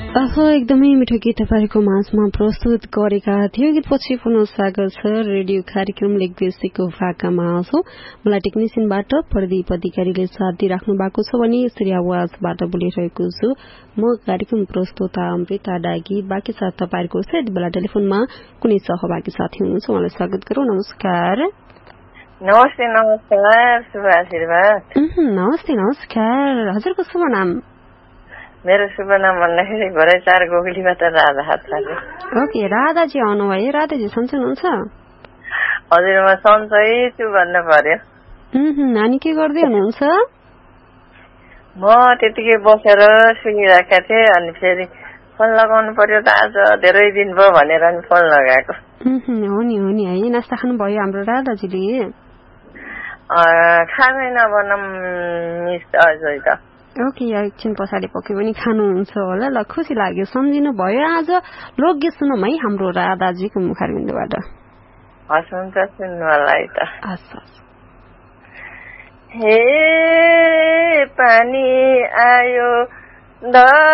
एकदमै मिठो गीत तपाईँको माझमा प्रस्तुत गरेका थियो। गीतपछि पुनः स्वागत छ रेडियो कार्यक्रम लेखदेशीको भाकामा छौ। मलाई टेक्निसियनबाट प्रदीप अधिकारीले साथ दिइराख्नु भएको छ भने यसरी आवाजबाट बोलिरहेको छु म कार्यक्रम प्रस्तुता अमृता डागी। बाँकी साथ तपाईँहरूको यति बेला टेलिफोनमा कुनै सहभागी साथी हुनुहुन्छ, उहाँलाई स्वागत गरौँ। नमस्कार। नमस्ते। नमस्कार, शुभ आशीर्वाद। नमस्ते नमस्कार। हजुरको शुभ नाम? मेरो शुभ नाम भन्दाखेरि भरैचार गोगलीबाट राधा हातले। ओके, राधाजी आउनुभयो। राधाजी सन्चै हुनुहुन्छ? हजुर, म सन्चै छु भन्नु पर्यो। नानी के गर्दै हुनुहुन्छ? म त्यतिकै बसेर सुनिरहेका थिएँ, अनि फेरि फोन लगाउनु पर्यो त आज धेरै दिन भयो भनेर नि फोन लगाएको। हो नि है। नास्ता खानुभयो हाम्रो राधाजीले? खाँदैन भनौँ मिस अझै त। ओके, एकछिन पछाडि पक्कै पनि खानुहुन्छ होला। ल, खुसी लाग्यो सम्झिनु भयो। आज लोकगीत सुनौँ है हाम्रो राधाजीको मुखारबिन्दबाट। हस्, हुन्छ, सुन्नुलाई त। हस्। हे पानी आयो